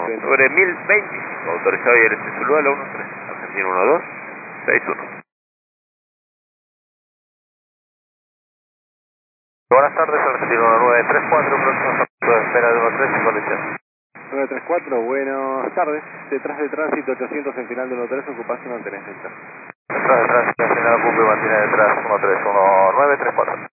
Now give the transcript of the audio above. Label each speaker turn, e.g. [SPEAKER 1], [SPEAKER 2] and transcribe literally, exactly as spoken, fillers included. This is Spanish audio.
[SPEAKER 1] sobre mil veinticinco, autorizado y eres Zulu al uno tres, Argentina uno dos seis uno. Buenas tardes, Argentina uno nueve tres cuatro, próximo de espera de uno tres sin conexión.
[SPEAKER 2] nueve tres cuatro, buenas tardes. Detrás de tránsito ochocientos en final de uno tres, ocupación mantenés central.
[SPEAKER 1] Detrás de tránsito, final ocupe y mantiene detrás uno tres uno nueve tres cuatro.